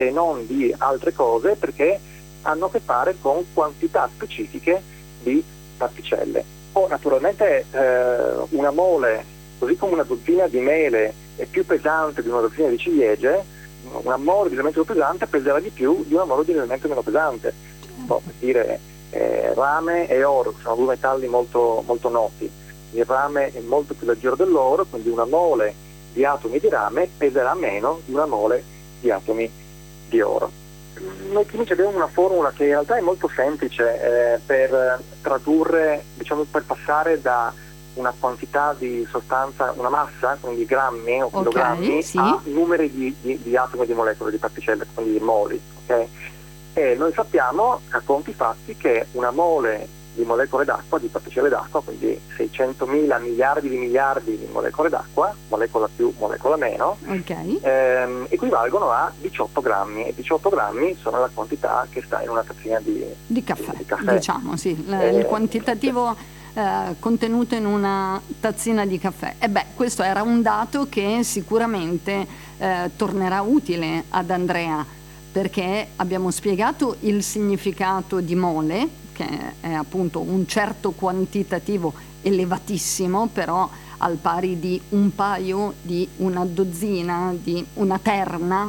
e non di altre cose, perché hanno a che fare con quantità specifiche di particelle. O naturalmente una mole, così come una dozzina di mele è più pesante di una dozzina di ciliegie, una mole di elemento più pesante peserà di più di una mole di elemento meno pesante. Per dire rame e oro, che sono due metalli molto, molto noti. Il rame è molto più leggero dell'oro, quindi una mole di atomi di rame peserà meno di una mole di atomi di oro. Noi chimici abbiamo una formula che in realtà è molto semplice per tradurre, diciamo, per passare da una quantità di sostanza, una massa, quindi grammi o chilogrammi, sì, a numeri di atomi, di molecole, di particelle, quindi di moli. Okay? E noi sappiamo a conti fatti che una mole di molecole d'acqua, di particelle d'acqua, quindi 600.000 miliardi di molecole d'acqua, molecola più, molecola meno, equivalgono a 18 grammi, e 18 grammi sono la quantità che sta in una tazzina di caffè. Diciamo, sì, il quantitativo contenuto in una tazzina di caffè. E questo era un dato che sicuramente tornerà utile ad Andrea, perché abbiamo spiegato il significato di mole, che è appunto un certo quantitativo elevatissimo, però al pari di un paio, di una dozzina, di una terna,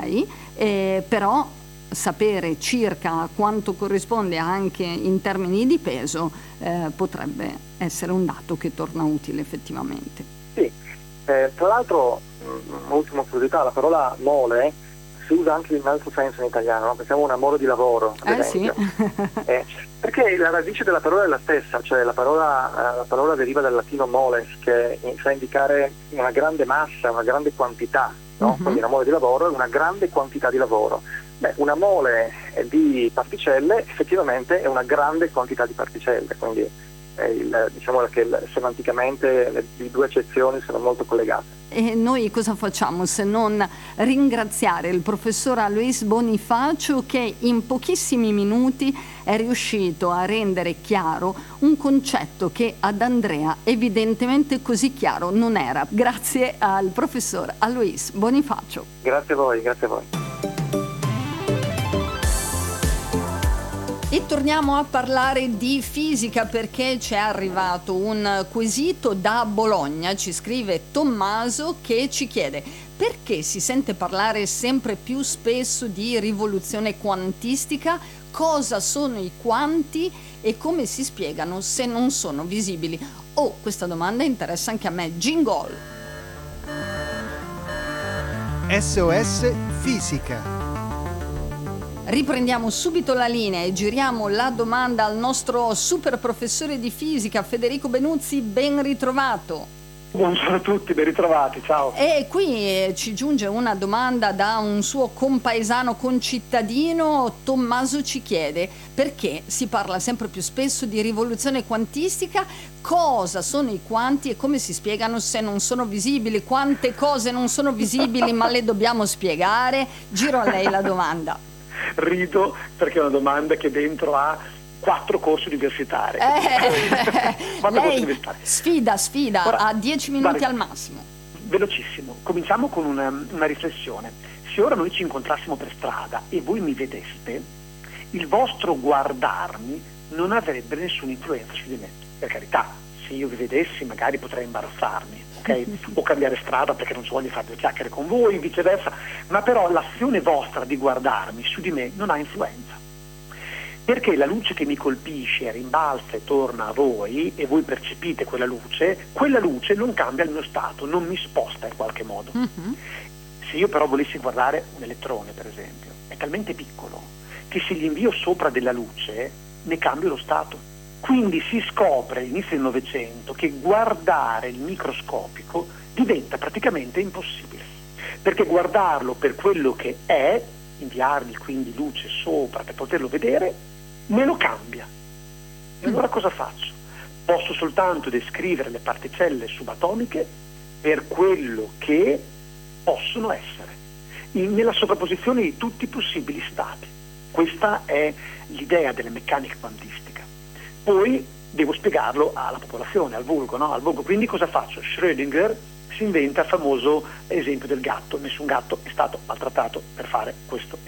però sapere circa quanto corrisponde anche in termini di peso potrebbe essere un dato che torna utile effettivamente. Sì, tra l'altro, ultima curiosità, la parola mole si usa anche in un altro senso in italiano, no? Pensiamo a una mole di lavoro, ad esempio. Sì. Perché la radice della parola è la stessa, cioè la parola deriva dal latino moles, che sa indicare una grande massa, una grande quantità, no? Quindi una mole di lavoro è una grande quantità di lavoro. Una mole di particelle effettivamente è una grande quantità di particelle, quindi diciamo che semanticamente le due accezioni sono molto collegate. E noi cosa facciamo se non ringraziare il professor Alois Bonifacio, che in pochissimi minuti è riuscito a rendere chiaro un concetto che ad Andrea evidentemente così chiaro non era. Grazie al professor Alois Bonifacio. Grazie a voi, grazie a voi. E torniamo a parlare di fisica, perché ci è arrivato un quesito da Bologna. Ci scrive Tommaso, che ci chiede: perché si sente parlare sempre più spesso di rivoluzione quantistica? Cosa sono i quanti e come si spiegano se non sono visibili? Questa domanda interessa anche a me. Jingle! SOS Fisica. Riprendiamo subito la linea e giriamo la domanda al nostro super professore di fisica Federico Benuzzi. Ben ritrovato. Buongiorno a tutti, ben ritrovati, ciao. E qui ci giunge una domanda da un suo compaesano concittadino. Tommaso ci chiede: perché si parla sempre più spesso di rivoluzione quantistica? Cosa sono i quanti e come si spiegano se non sono visibili? Quante cose non sono visibili ma le dobbiamo spiegare? Giro a lei la domanda. Rido perché è una domanda che dentro ha 4 corsi universitari. Lei sfida, ora, a 10 minuti al massimo. Velocissimo, cominciamo con una riflessione. Se ora noi ci incontrassimo per strada e voi mi vedeste, il vostro guardarmi non avrebbe nessuna influenza su di me. Per carità, se io vi vedessi magari potrei imbarazzarmi, ok? O cambiare strada perché non ci voglio fare due chiacchiere con voi, viceversa, ma però l'azione vostra di guardarmi su di me non ha influenza. Perché la luce che mi colpisce rimbalza e torna a voi e voi percepite quella luce non cambia il mio stato, non mi sposta in qualche modo. Se io però volessi guardare un elettrone, per esempio, è talmente piccolo che se gli invio sopra della luce ne cambio lo stato. Quindi si scopre all'inizio del Novecento che guardare il microscopico diventa praticamente impossibile, perché guardarlo per quello che è, inviargli quindi luce sopra per poterlo vedere, me lo cambia. E allora cosa faccio? Posso soltanto descrivere le particelle subatomiche per quello che possono essere, nella sovrapposizione di tutti i possibili stati. Questa è l'idea della meccanica quantistica. Poi devo spiegarlo alla popolazione, al vulgo, no? Al vulgo. Quindi cosa faccio? Schrödinger si inventa il famoso esempio del gatto. Nessun gatto è stato maltrattato per fare questo